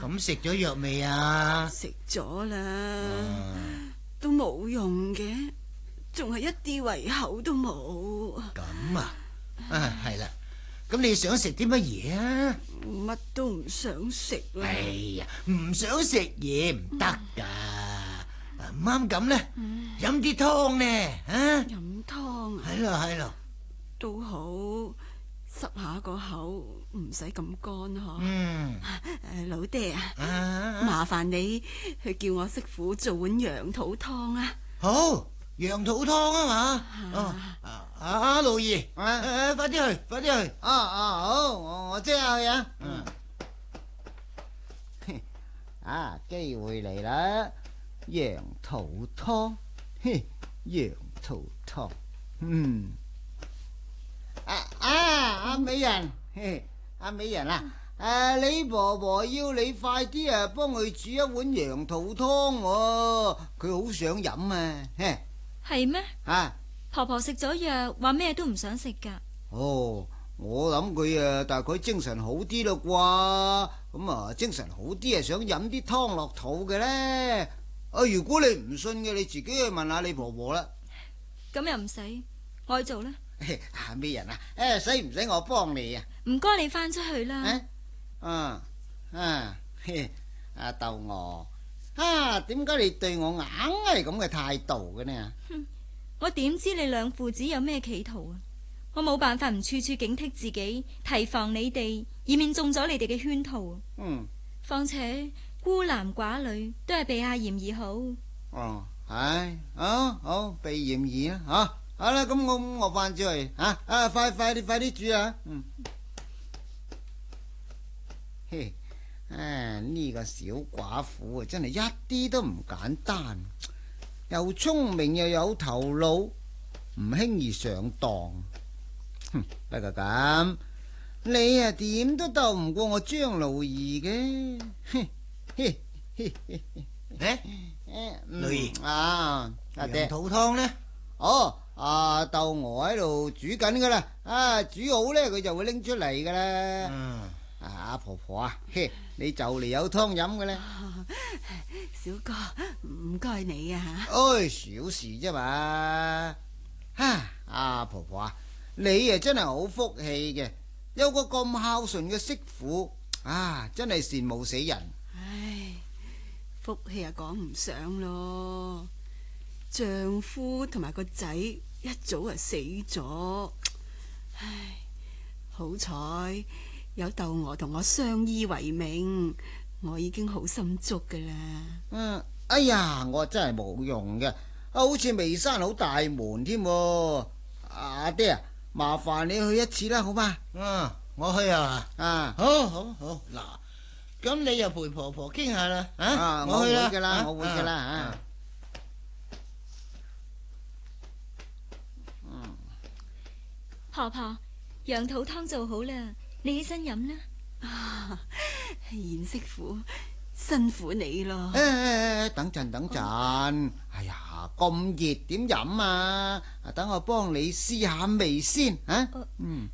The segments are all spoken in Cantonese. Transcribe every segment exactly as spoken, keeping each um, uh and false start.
咁食咗藥未啊？ 食咗啦，都冇用嘅，仲係一啲胃口都冇。 咁啊，啊係啦，咁你想食啲乜嘢啊？ 乜都唔想食啦。 哎呀，唔想食嘢唔得噶，唔啱咁咧，飲啲湯咧，啊？ 飲湯啊？ 係咯係咯， 都好，濕下個口，唔使咁乾嗬。 嗯， 誒，老爹啊， 啊麻煩你去叫我媳婦做碗羊肚湯啊。 好，羊肚湯啊嘛。哦，啊啊，老二，誒誒，快啲去，快啲去。 啊啊，好，我我即刻去啊。 嗯。 啊，機會嚟啦！羊肚湯，嘿，羊肚湯，嗯。啊啊，阿美人，嘿，阿美人啊，誒，你婆婆要你快啲啊，幫佢煮一碗羊肚湯喎，佢好想飲啊，嘿。 係咩？ 啊， 婆婆食咗藥，話咩都唔想食噶。 哦，我諗佢啊，大概精神好啲啦啩，咁啊，精神好啲啊，想飲啲湯落肚嘅咧。啊，如果你唔信嘅，你自己去問下你婆婆啦。 咁又唔使，我去做啦。 啊，咩人啊？誒，使唔使我幫你啊？ 唔該，你翻出去啦。 啊啊，阿豆娥，啊，點解你對我硬係咁嘅態度嘅呢？ 哼，我點知你兩父子有咩企圖啊？我冇辦法唔處處警惕自己，提防你哋，以免中咗你哋嘅圈套。 嗯， 況且孤男寡女都係避下嫌疑好。 哦，係，好好避嫌疑啊，吓。好啦，咁我我翻出去吓，啊快快啲快啲煮啊！嗯，嘿，啊呢個小寡婦啊，真係一啲都唔簡單，又聰明又有頭腦，唔輕易上當。哼，不過咁，你啊點都鬥唔過我張老二嘅。嘿嘿嘿嘿誒，老二啊，阿爹， 羊肚湯咧？ 哦。啊，豆娥喺度煮緊噶啦，啊煮好咧，佢就會拎出嚟噶啦。 嗯， 啊，阿婆婆啊，嘿，你就嚟有湯飲嘅咧。 小哥，唔該你啊。 唉，小事啫嘛。哈，阿婆婆啊，你啊真係好福氣嘅，有個咁孝順嘅媳婦，啊，真係羨慕死人。 唉，福氣啊講唔上咯。丈夫同埋個仔一早就死咗，唉，好彩有豆娥同我相依為命，我已經好心足噶啦。 嗯，哎呀，我真係冇用嘅，好似未閂好大門添。阿爹啊，麻煩你去一次啦，好嗎？ 嗯，我去啊。 啊， 好好好，嗱，咁你又陪婆婆傾下啦。啊， 我去啦， 會噶啦，我會噶啦啊。 婆婆，羊肚湯做好啦，你起身飲啦。 啊，賢媳婦，辛苦你咯。 誒誒誒，等陣等陣，哎呀，咁熱點飲啊？等我幫你試下味先啊。嗯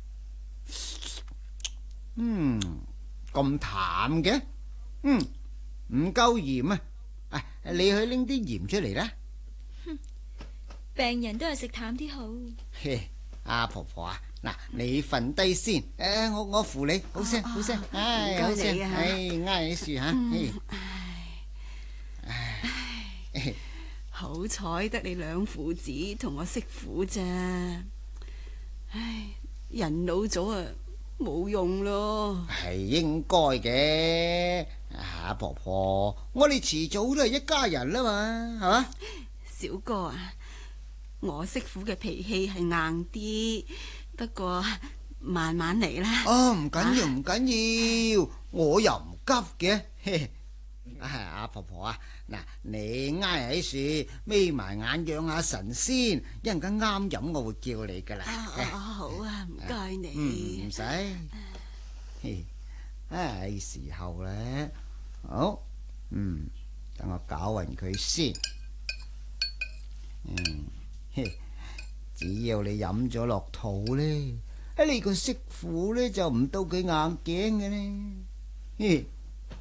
嗯，咁淡嘅，嗯，唔夠鹽啊。啊，你去拎啲鹽出嚟啦。 哼，病人都係食淡啲好。 嘿。阿婆婆啊，嗱，你瞓低先，誒，我我扶你，好聲好聲，唉，好聲，唉，挨喺樹吓， 唉，好彩得你兩父子同我媳婦咋，唉，人老咗啊，冇用咯， 係應該嘅，阿婆婆，我哋遲早都係一家人啦嘛，係嘛？ 小哥啊。我媳婦嘅脾氣係硬啲，不過慢慢嚟啦。 哦，唔緊要，唔緊要，我又唔急嘅。阿婆婆啊，嗱，你挨喺樹，眯埋眼養下神先，一陣間啱飲，我會叫你噶啦。 好啊，唔該你。 嗯，唔使。唉，時候咧，好，嗯，等我攪勻佢先。嗯。只要你飲咗落肚呢，你個媳婦呢就唔到佢硬頸嘅呢。